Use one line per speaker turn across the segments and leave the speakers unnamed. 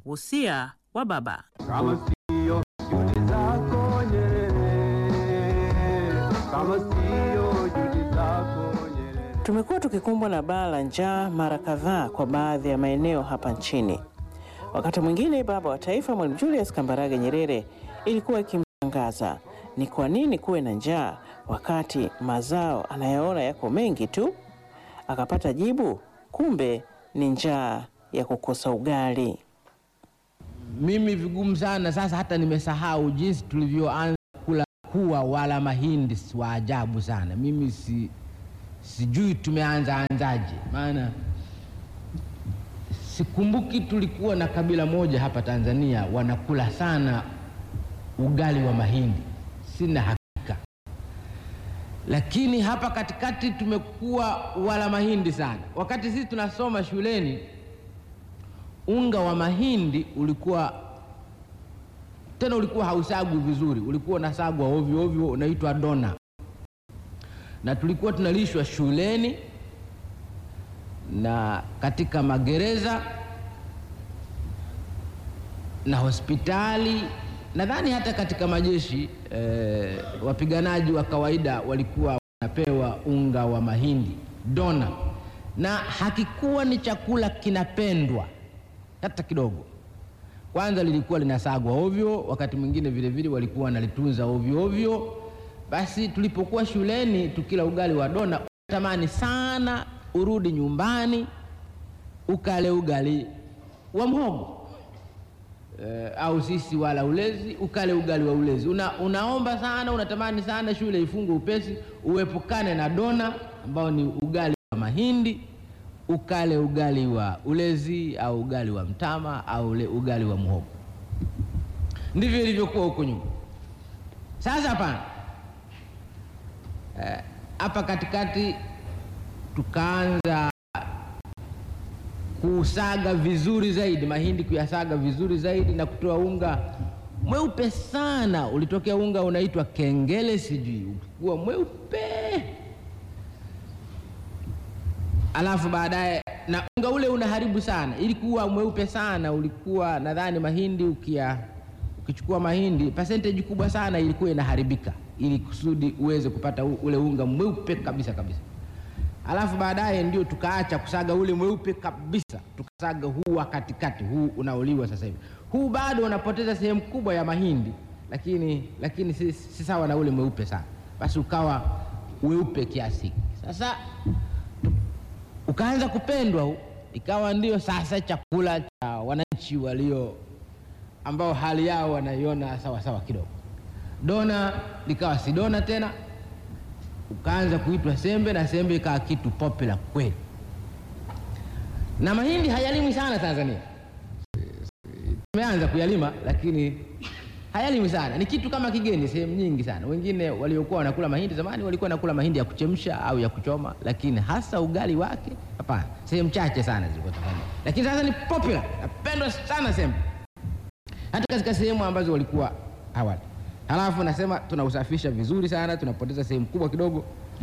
Wosia wa baba.
Kama sio juhudi zako Nyerere, kama sio juhudi zako Nyerere.
Tumekuwa tukikumbwa na baa la njaa mara kadhaa kwa baadhi ya maeneo hapa nchini. Wakati mwingine baba wa taifa Mwalimu Julius Kambarage Nyerere ilikuwa ikimshangaza ni kwa nini kuwe na njaa wakati mazao anayaona yako mengi tu. Akapata jibu, kumbe ni njaa ya kukosa ugali.
Mimi vigumu sana sasa, hata nimesahau jinsi tulivyoanza kula kuwa wala mahindi wa ajabu sana. Mimi sijui tumeanzaje, maana sikumbuki. Tulikuwa na kabila moja hapa Tanzania wanakula sana ugali wa mahindi, sina hakika. Lakini hapa katikati tumekuwa wala mahindi sana. Wakati sisi tunasoma shuleni, unga wa mahindi ulikuwa hausagwi vizuri, ulikuwa unasagwa ovyo ovyo, unaitwa dona. Na tulikuwa tunalishwa shuleni na katika magereza na hospitali, nadhani hata katika majeshi. Wapiganaji wa kawaida walikuwa wanapewa unga wa mahindi dona, na hakikuwa ni chakula kinapendwa hata kidogo. Kwanza lilikuwa linasagwa ovyo, wakati mwingine vile vile walikuwa wanalitunza ovyo ovyo. Basi tulipokuwa shuleni tukila ugali wa dona, unatamani sana urudi nyumbani ukale ugali wa mhogo, au sisi wala ulezi, ukale ugali wa ulezi. Unaomba sana, unatamani sana shule ifungwe upesi, uepukane na dona ambao ni ugali wa mahindi, ukale ugali wa ulezi au ugali wa mtama au ugali wa mhogo. Ndivyo ilivyokuwa huko nyuma. Sasa hapa katikati tukaanza kusaga vizuri zaidi mahindi, kuyasaga vizuri zaidi na kutoa unga mweupe sana. Ulitokea unga unaitwa kengele, sijui ulikuwa mweupe. Alafu baadaye, na unga ule unaharibu sana, ilikuwa mweupe sana. Ulikuwa nadhani mahindi ukichukua mahindi percentage kubwa sana ilikuwa inaharibika, ili kusudi uweze kupata ule unga mweupe kabisa kabisa. Alafu baadaye ndio tukaacha kusaga ule mweupe kabisa, tukasaga huu wa katikati, huu unaoliwa sasa hivi. Huu bado unapoteza sehemu kubwa ya mahindi, lakini si sawa na ule mweupe sana. Basi ukawa weupe kiasi. Sasa ukaanza kupendwa huu, ikawa ndio sasa chakula cha wananchi ambao hali yao wanaiona sawa sawa kidogo. Dona likawa si dona tena, ukaanza kuitwa sembe, na sembe ikawa kitu popular kweli. Na mahindi hayalimwi sana Tanzania. Tumeanza kuyalima lakini hayalimwi sana, ni kitu kama kigeni sehemu nyingi sana. Wengine waliokuwa wanakula mahindi zamani walikuwa wanakula mahindi ya kuchemsha au ya kuchoma, lakini hasa ugali wake hapana, sehemu chache sana zilikuwa Tanzania. Lakini sasa ni popular, napendwa sana sembe, hata katika sehemu ambazo walikuwa hawali. Halafu nasema tunausafisha vizuri sana, tunapoteza sehemu kubwa kidogo.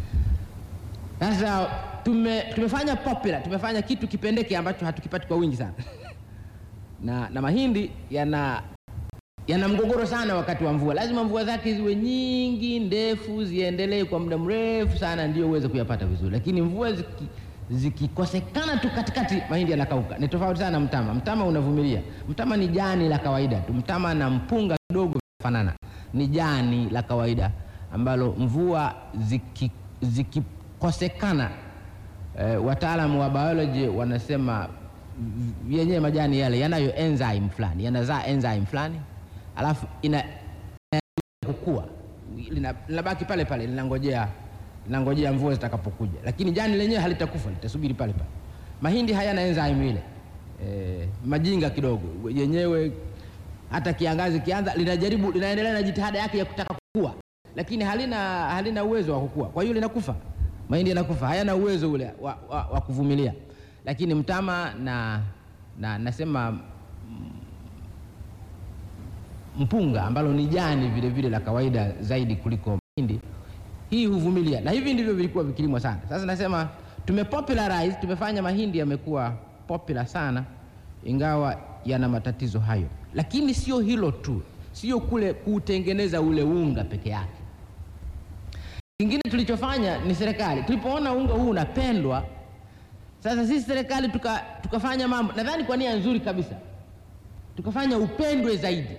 Sasa tumefanya popular, tumefanya kitu kipendeke ambacho hatukipati kwa wingi sana. na mahindi yana mgogoro sana wakati wa mvua. Lazima mvua zake ziwe nyingi, ndefu, ziendelee kwa muda mrefu sana ndio uweze kuyapata vizuri. Lakini mvua zikikosekana tu katikati, mahindi yanakauka. Ni tofauti sana mtama. Mtama unavumilia. Mtama ni jani la kawaida tu. Mtama na mpunga kidogo fanana. Ni jani la kawaida ambalo mvua zikikosekana, wataalamu wa biology wanasema yenyewe majani yale yanayo enzyme fulani, yanazaa enzyme fulani, alafu kukua, linabaki pale pale, linangojea mvua zitakapokuja. Lakini jani lenyewe halitakufa, litasubiri pale pale. Mahindi hayana enzyme ile, majinga kidogo yenyewe. Hata kiangazi kianza, linaendelea na jitihada yake ya kutaka kukua, lakini halina uwezo wa kukua, kwa hiyo linakufa. Mahindi yanakufa, hayana uwezo ule wa kuvumilia. Lakini mtama na nasema mpunga, ambalo ni jani vile vile la kawaida zaidi kuliko mahindi, hii huvumilia. Na hivi ndivyo vilikuwa vikilimwa sana. Sasa nasema tumepopularize, tumefanya mahindi yamekuwa popular sana, ingawa yana matatizo hayo. Lakini sio hilo tu, sio kule kutengeneza ule unga peke yake. Kingine tulichofanya ni serikali, tulipoona unga huu unapendwa, sasa sisi serikali tukafanya mambo, nadhani kwa nia nzuri kabisa, tukafanya upendwe zaidi.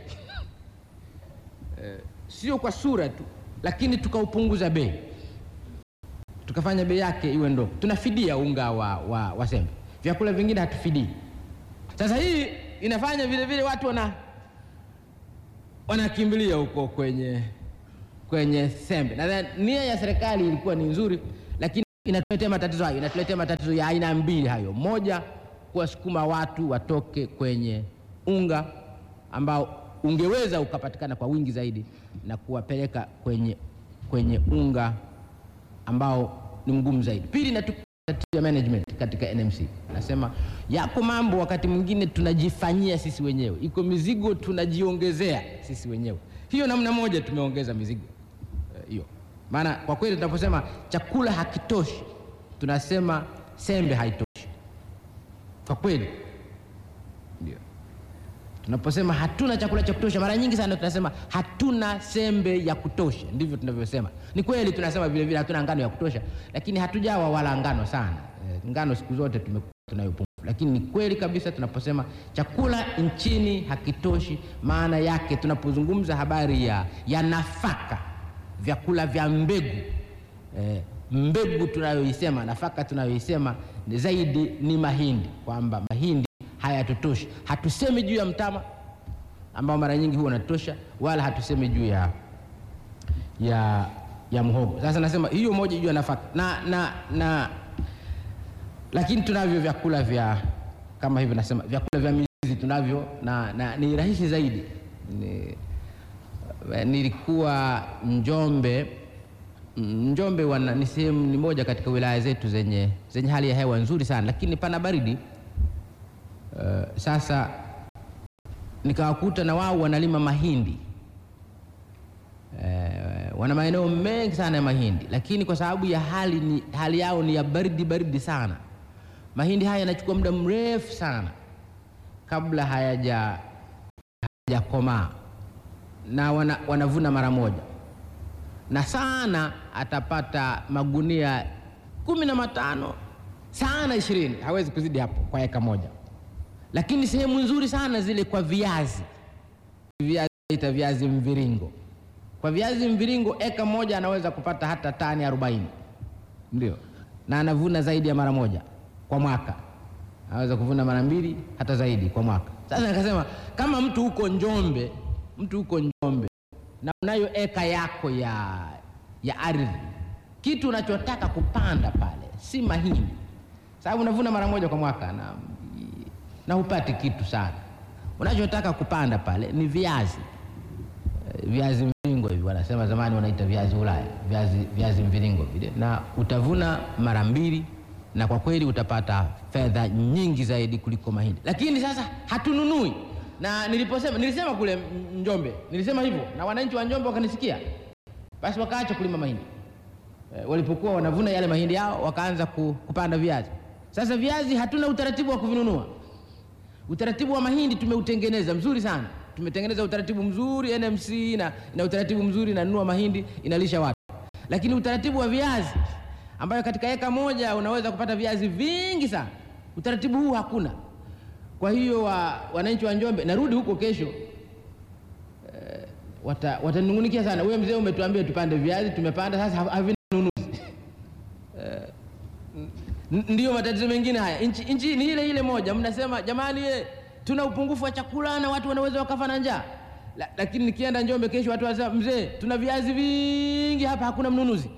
Sio kwa sura tu, lakini tukaupunguza bei, tukafanya bei yake iwe ndogo. Tunafidia unga wa sembe, vyakula vingine hatufidii. Sasa hii inafanya vile vile watu wanakimbilia huko kwenye sembe. Nadhani nia ya serikali ilikuwa ni nzuri, lakini inatuletea matatizo hayo. Inatuletea matatizo ya aina mbili hayo. Moja, kuwasukuma watu watoke kwenye unga ambao ungeweza ukapatikana kwa wingi zaidi na kuwapeleka kwenye unga ambao ni mgumu zaidi. Pili, na tatizo ya management katika NMC. Nasema yako mambo wakati mwingine tunajifanyia sisi wenyewe, iko mizigo tunajiongezea sisi wenyewe. Hiyo namna moja tumeongeza mizigo hiyo. Maana kwa kweli tunaposema chakula hakitoshi, tunasema sembe haitoshi. Kwa kweli ndio. Tunaposema hatuna chakula cha kutosha, mara nyingi sana tunasema hatuna sembe ya kutosha. Ndivyo tunavyosema. Ni kweli tunasema vile vile hatuna ngano ya kutosha, lakini hatujawa wala ngano sana. Ngano siku zote tunayo pungufu. Lakini ni kweli kabisa tunaposema chakula nchini hakitoshi, maana yake tunapozungumza habari ya nafaka, vyakula vya mbegu, mbegu tunayoisema, nafaka tunayoisema zaidi ni mahindi, kwamba mahindi hayatotoshi. Hatusemi juu ya mtama ambao mara nyingi huwa unatosha, wala hatusemi juu ya mhogo. Sasa nasema hiyo moja juu ya nafaka na lakini tunavyo vyakula vya kama hivyo, nasema vyakula vya mizizi tunavyo, na ni rahisi zaidi. Nilikuwa Njombe ni sehemu, ni moja katika wilaya zetu zenye hali ya hewa nzuri sana, lakini pana baridi. Sasa nikawakuta na wao wanalima mahindi. Wana maeneo mengi sana ya mahindi, lakini kwa sababu ya hali yao ni ya baridi sana, mahindi haya yanachukua muda mrefu sana kabla hayajakomaa, na wanavuna mara moja, na sana atapata magunia 15, sana 20, hawezi kuzidi hapo kwa eka moja. Lakini sehemu nzuri sana zile kwa viazi mviringo. Kwa viazi mviringo eka moja anaweza kupata hata tani 40. Ndio. Na anavuna zaidi ya mara moja kwa mwaka. Anaweza kuvuna mara 2 hata zaidi kwa mwaka. Sasa nikasema kama mtu huko Njombe na unayo eka yako ya ardhi, kitu unachotaka kupanda pale si mahindi, sababu unavuna mara moja kwa mwaka na hupati kitu sana. Unachotaka kupanda pale ni viazi mviringo hivi, wanasema zamani wanaita viazi Ulaya, viazi mviringo vile, na utavuna mara 2, na kwa kweli utapata fedha nyingi zaidi kuliko mahindi. Lakini sasa hatununui, na nilisema kule Njombe, nilisema hivyo na wananchi wa Njombe wakanisikia, basi wakaacha kulima mahindi. Walipokuwa wanavuna yale mahindi yao, wakaanza kupanda viazi. Sasa viazi hatuna utaratibu wa kuvinunua. Utaratibu wa mahindi tumeutengeneza mzuri sana. Tumetengeneza utaratibu mzuri, NMC na utaratibu mzuri, na nunua mahindi inalisha watu. Lakini utaratibu wa viazi, ambayo katika eka moja unaweza kupata viazi vingi sana, utaratibu huu hakuna. Kwa hiyo wananchi wa Njombe, narudi huko kesho, watanungunikia sana, wewe mzee umetuambia tupande viazi, tumepanda, sasa havina ununuzi. Ndio matatizo mengine haya. Nchi ni ile moja, mnasema jamani tuna upungufu wa chakula na watu wanaweza wakafa na njaa. Lakini nikienda Njombe kesho watu wanasema mzee tuna viazi vingi hapa, hakuna mnunuzi.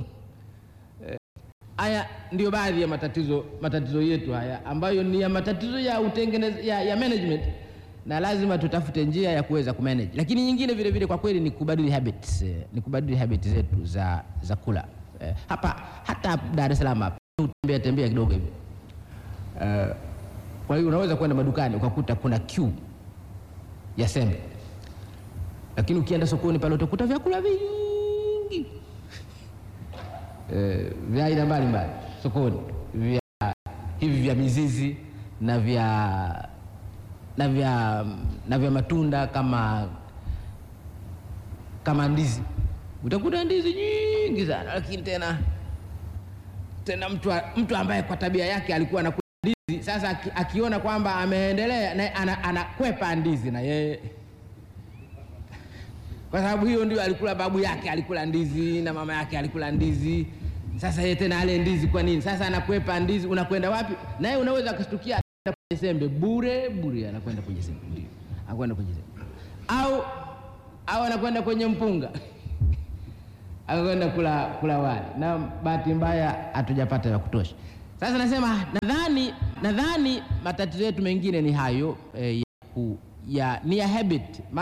Haya ndio baadhi ya matatizo yetu haya, ambayo ni ya matatizo ya ya management, na lazima tutafute njia ya kuweza kumanage. Lakini nyingine vile vile kwa kweli ni kubadili habits, zetu za kula. Hapa hata Dar es Salaam hapa tembea kidogo hivi. Kwa hiyo unaweza kwenda madukani ukakuta kuna queue ya sembe, lakini ukienda sokoni pale utakuta vyakula vingi vya aina mbalimbali sokoni, hivi vya mizizi na na vya matunda kama ndizi. Utakuta ndizi nyingi sana, lakini tena mtu ambaye kwa tabia yake alikuwa anakula ndizi, sasa akiona kwamba ameendelea na anakwepa ndizi na yeye, kwa sababu hiyo ndio alikula babu yake, alikula ndizi na mama yake alikula ndizi. Sasa yeye tena ale ndizi kwa nini? Sasa anakwepa ndizi. Unakwenda wapi? Naye unaweza kushtukia kwenye sembe bure, anakwenda kwenye sembe, ndio anakwenda kwenye sembe, au anakwenda kwenye mpunga anakwenda kula wali, na bahati mbaya hatujapata ya kutosha. Sasa nasema nadhani matatizo yetu mengine ni hayo, ni ya habit.